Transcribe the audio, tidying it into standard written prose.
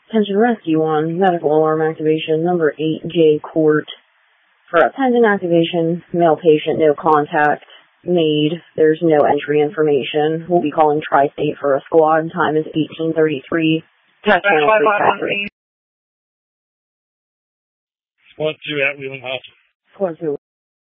Attention Rescue 1, medical alarm activation, number 8J Court. For a pending activation, male patient, no contact made. There's no entry information. We'll be calling Tri-State for a squad. Time is 18:33. Test channel 3 Squad 2 at Wheeling Hospital. Squad 2.